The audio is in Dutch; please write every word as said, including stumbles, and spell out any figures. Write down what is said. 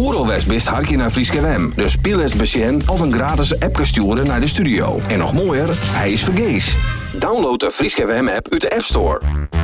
Oeralwest best harkje naar Frieske W M. Dus speel eens besjen of een gratis appje sturen naar de studio. En nog mooier, hij is vergees. Download de Frieske W M app uit de App Store.